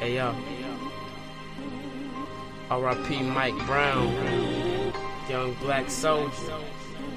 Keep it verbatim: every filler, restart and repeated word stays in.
Hey yo, R I P Mike Brown, Young Black Soldier.